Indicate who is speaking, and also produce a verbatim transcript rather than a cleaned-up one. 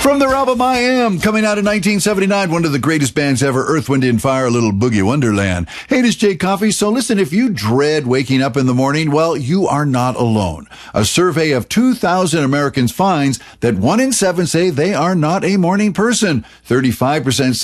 Speaker 1: From their album I Am, coming out in nineteen seventy-nine, one of the greatest bands ever, Earth, Wind and Fire, a little Boogie Wonderland. Hey, this is Jay Coffey. So listen, if you dread waking up in the morning, well, you are not alone. A survey of two thousand Americans finds that one in seven say they are not a morning person. thirty-five percent